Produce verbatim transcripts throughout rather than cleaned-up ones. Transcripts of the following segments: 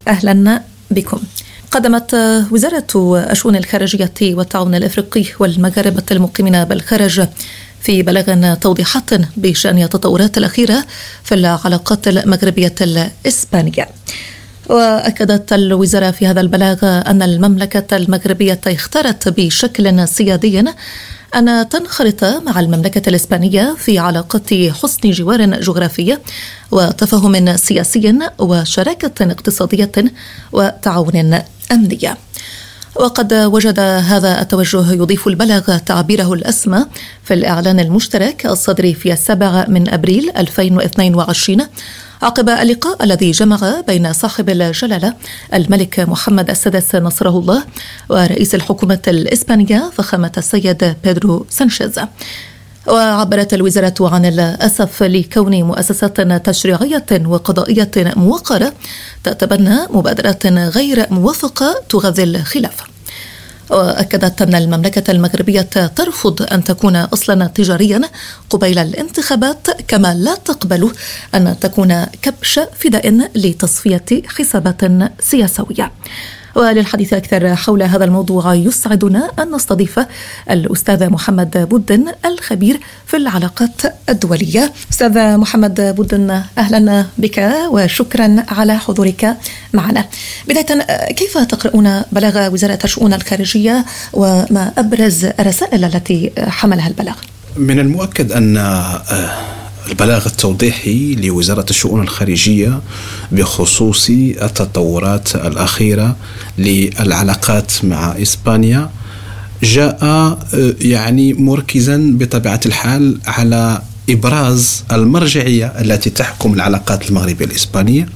أهلا بكم. قدمت وزارة الشؤون الخارجية والتعاون الأفريقي والمغاربة المقيمين بالخارج في بلاغ توضيحات بشأن التطورات الأخيرة في العلاقات المغربية الإسبانية. وأكدت الوزارة في هذا البلاغ أن المملكة المغربية اختارت بشكل سيادي أن تنخرط مع المملكة الإسبانية في علاقات حسن جوار جغرافي وتفاهم سياسي وشراكة اقتصادية وتعاون أمني. وقد وجد هذا التوجه يضيف البلاغ تعبيره الأسمى في الإعلان المشترك الصادر في السابع من أبريل ألفين واثنين وعشرين عقب اللقاء الذي جمع بين صاحب الجلالة الملك محمد السادس نصره الله ورئيس الحكومة الإسبانية فخامة السيد بيدرو سانشيز. وعبرت الوزارة عن الأسف لكون مؤسسات تشريعية وقضائية موقرة تتبنى مبادرات غير موافقة تغذي الخلاف. وأكدت أن المملكة المغربية ترفض أن تكون أصلا تجاريا قبيل الانتخابات، كما لا تقبل أن تكون كبش فداء لتصفية حسابات سياسية. وللحديث أكثر حول هذا الموضوع يسعدنا أن نستضيف الأستاذ محمد بودن الخبير في العلاقات الدولية. أستاذ محمد بودن، أهلا بك وشكرا على حضورك معنا. بداية، كيف تقرؤون بلاغ وزارة الشؤون الخارجية وما أبرز الرسائل التي حملها البلاغ؟ من المؤكد أن البلاغ التوضيحي لوزارة الشؤون الخارجية بخصوص التطورات الأخيرة للعلاقات مع إسبانيا جاء يعني مركزا بطبيعة الحال على إبراز المرجعية التي تحكم العلاقات المغربية الإسبانية،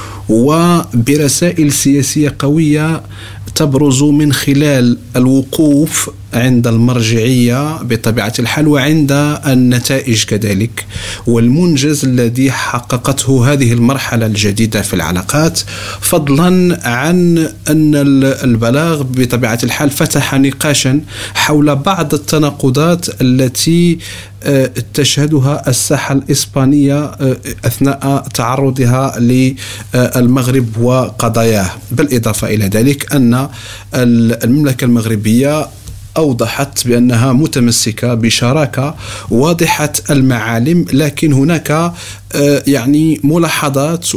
وبرسائل سياسية قوية تبرز من خلال الوقوف عند المرجعية بطبيعة الحال وعند النتائج كذلك، والمنجز الذي حققته هذه المرحلة الجديدة في العلاقات، فضلا عن أن البلاغ بطبيعة الحال فتح نقاشا حول بعض التناقضات التي تشهدها الساحة الإسبانية أثناء تعرضها للمغرب وقضاياه. بالإضافة إلى ذلك أن المملكة المغربية أوضحت بأنها متمسكة بشراكة واضحة المعالم، لكن هناك يعني ملاحظات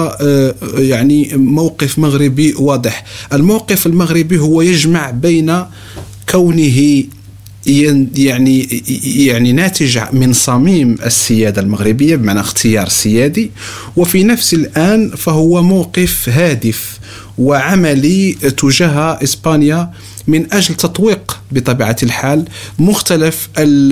ويعني موقف مغربي واضح. الموقف المغربي هو يجمع بين كونه يعني يعني ناتج من صميم السيادة المغربية بمعنى اختيار سيادي، وفي نفس الآن فهو موقف هادف وعملي تجاه إسبانيا من أجل تطويق بطبيعة الحال مختلف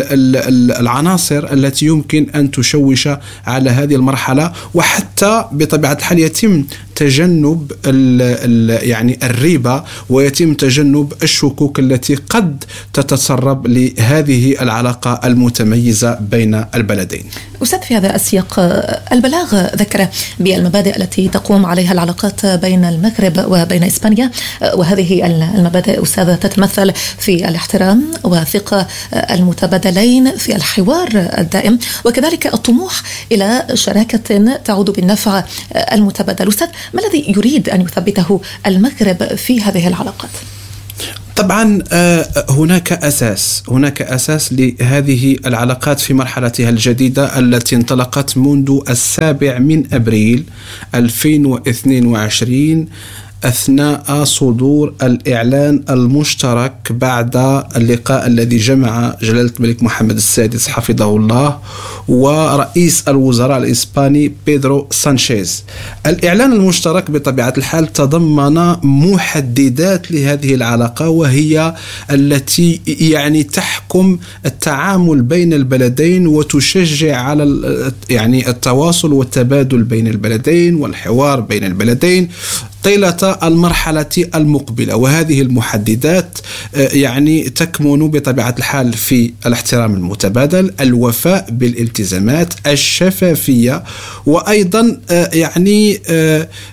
العناصر التي يمكن أن تشوش على هذه المرحلة، وحتى بطبيعة الحال يتم تجنب يعني الريبة ويتم تجنب الشكوك التي قد تتسرب لهذه العلاقة المتميزة بين البلدين. أستاذ، في هذا السياق البلاغ ذكر بالمبادئ التي تقوم عليها العلاقات بين المغرب وبين إسبانيا، وهذه المبادئ أستاذ تتمثل في الاحترام والثقة المتبادلين، في الحوار الدائم، وكذلك الطموح إلى شراكة تعود بالنفع المتبادل. أستاذ، ما الذي يريد أن يثبته المغرب في هذه العلاقات؟ طبعا هناك أساس هناك أساس لهذه العلاقات في مرحلتها الجديدة التي انطلقت منذ السابع من أبريل ألفين واثنين وعشرين أثناء صدور الإعلان المشترك بعد اللقاء الذي جمع جلالة الملك محمد السادس حفظه الله ورئيس الوزراء الإسباني بيدرو سانشيز. الإعلان المشترك بطبيعة الحال تضمن محددات لهذه العلاقة، وهي التي يعني تحكم التعامل بين البلدين وتشجع على يعني التواصل والتبادل بين البلدين والحوار بين البلدين طيلة المرحلة المقبلة. وهذه المحددات يعني تكمن بطبيعة الحال في الاحترام المتبادل، الوفاء بالالتزامات، الشفافية، وأيضا يعني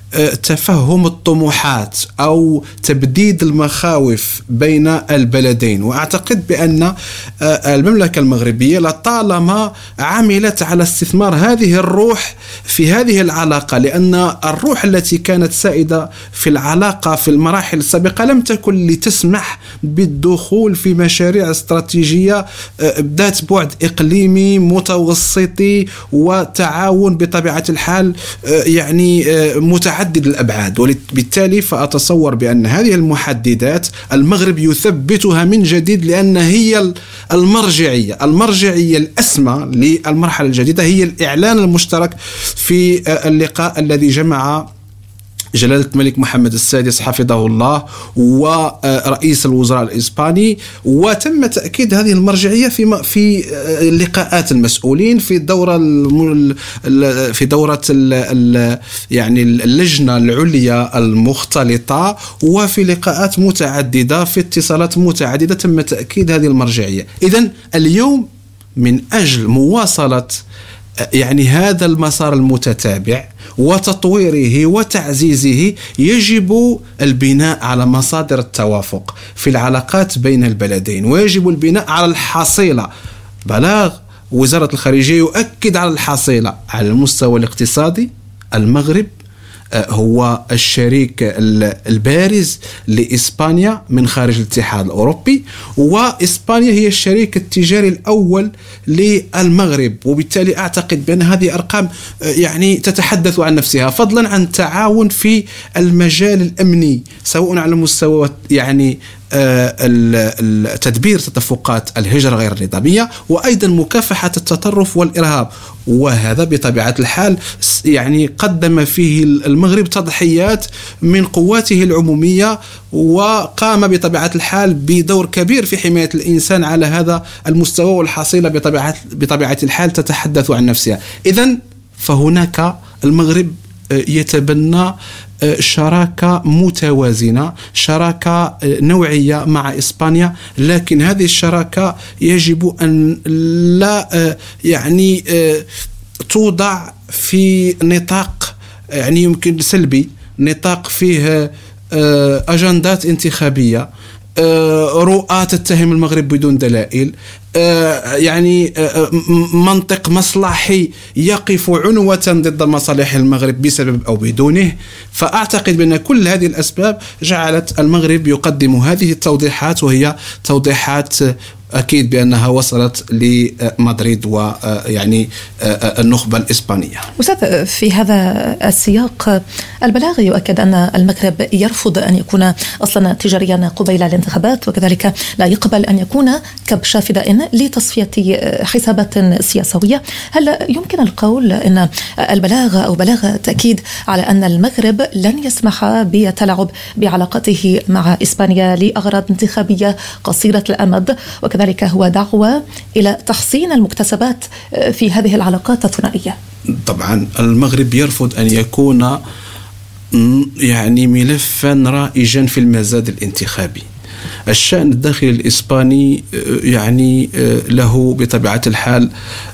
تفهم الطموحات أو تبديد المخاوف بين البلدين. وأعتقد بأن المملكة المغربية لطالما عملت على استثمار هذه الروح في هذه العلاقة، لأن الروح التي كانت سائدة في العلاقة في المراحل السابقة لم تكن لتسمح بالدخول في مشاريع استراتيجية ذات بعد إقليمي متوسطي وتعاون بطبيعة الحال يعني متعدد الأبعاد. وبالتالي فأتصور بأن هذه المحددات المغرب يثبتها من جديد، لأن هي المرجعية المرجعية الأسمى للمرحلة الجديدة، هي الإعلان المشترك في اللقاء الذي جمع جلالة الملك محمد السادس حفظه الله ورئيس الوزراء الإسباني، وتم تأكيد هذه المرجعية في في لقاءات المسؤولين في الدورة في دورة يعني اللجنة العليا المختلطة، وفي لقاءات متعددة في اتصالات متعددة تم تأكيد هذه المرجعية. إذن اليوم من أجل مواصلة يعني هذا المسار المتتابع وتطويره وتعزيزه يجب البناء على مصادر التوافق في العلاقات بين البلدين، ويجب البناء على الحصيلة. بلاغ وزارة الخارجية يؤكد على الحصيلة. على المستوى الاقتصادي المغرب هو الشريك البارز لإسبانيا من خارج الاتحاد الأوروبي، وإسبانيا هي الشريك التجاري الأول للمغرب، وبالتالي أعتقد بأن هذه أرقام يعني تتحدث عن نفسها، فضلا عن تعاون في المجال الأمني سواء على مستوى يعني تدبير تدفقات الهجرة غير النظامية، وأيضا مكافحة التطرف والإرهاب. وهذا بطبيعة الحال يعني قدم فيه المغرب تضحيات من قواته العمومية، وقام بطبيعة الحال بدور كبير في حماية الإنسان على هذا المستوى، والحصيلة بطبيعة بطبيعة الحال تتحدث عن نفسها. إذن فهناك المغرب يتبنى شراكة متوازنة، شراكة نوعية مع إسبانيا، لكن هذه الشراكة يجب أن لا يعني توضع في نطاق يعني يمكن سلبي، نطاق فيه أجندات انتخابية، رؤى تتهم المغرب بدون دلائل، يعني منطق مصلحي يقف عنوة ضد مصالح المغرب بسبب أو بدونه. فأعتقد بأن كل هذه الأسباب جعلت المغرب يقدم هذه التوضيحات، وهي توضيحات أكيد بأنها وصلت لمدريد ويعني النخبة الإسبانية. أستاذ، في هذا السياق البلاغ يؤكد أن المغرب يرفض أن يكون أصلا تجاريا قبيل الانتخابات، وكذلك لا يقبل أن يكون كبش فداء لتصفية حسابات سياسية. هل يمكن القول أن البلاغ أو بلاغ تأكيد على أن المغرب لن يسمح بتلاعب بعلاقته مع إسبانيا لأغراض انتخابية قصيرة الأمد، وكذلك هو دعوة إلى تحسين المكتسبات في هذه العلاقات الثنائية؟ طبعا المغرب يرفض أن يكون يعني ملفا رائجا في المزاد الانتخابي. الشأن الداخلي الإسباني يعني له بطبيعة الحال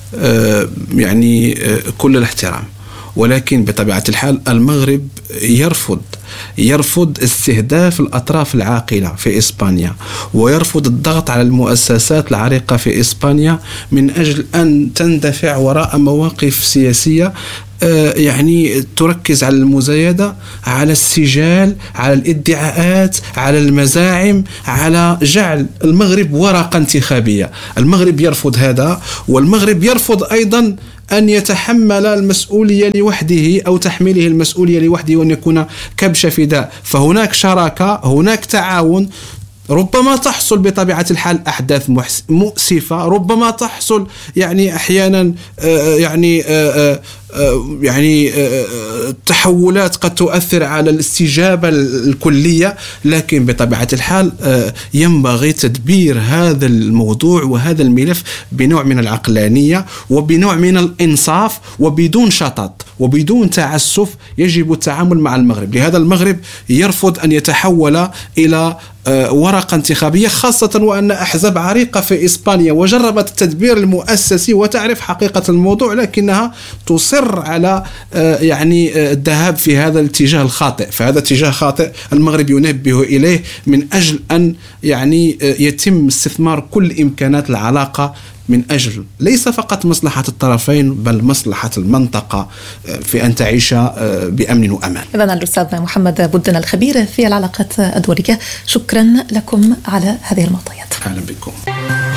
يعني كل الاحترام، ولكن بطبيعة الحال المغرب يرفض يرفض استهداف الأطراف العاقلة في إسبانيا، ويرفض الضغط على المؤسسات العريقة في إسبانيا من أجل أن تندفع وراء مواقف سياسية يعني تركز على المزايدة، على السجال، على الادعاءات، على المزاعم، على جعل المغرب ورقة انتخابية. المغرب يرفض هذا، والمغرب يرفض أيضا أن يتحمل المسؤولية لوحده أو تحميله المسؤولية لوحده وأن يكون كبش فداء. فهناك شراكة، هناك تعاون، ربما تحصل بطبيعة الحال أحداث مؤسفة، ربما تحصل يعني أحيانا يعني يعني تحولات قد تؤثر على الاستجابة الكلية، لكن بطبيعة الحال ينبغي تدبير هذا الموضوع وهذا الملف بنوع من العقلانية وبنوع من الإنصاف وبدون شطط وبدون تعسف. يجب التعامل مع المغرب، لهذا المغرب يرفض أن يتحول إلى ورقة انتخابية، خاصة وأن أحزاب عريقة في إسبانيا وجربت التدبير المؤسسي وتعرف حقيقة الموضوع، لكنها تصر إصر على يعني الذهاب في هذا الاتجاه الخاطئ. فهذا اتجاه خاطئ المغرب ينبه إليه من أجل أن يعني يتم استثمار كل إمكانات العلاقة من أجل ليس فقط مصلحة الطرفين بل مصلحة المنطقة في أن تعيش بأمن وأمان. إذن الأستاذ محمد بودن الخبير في العلاقات الدولية، شكرا لكم على هذه المعطيات. أهلا بكم.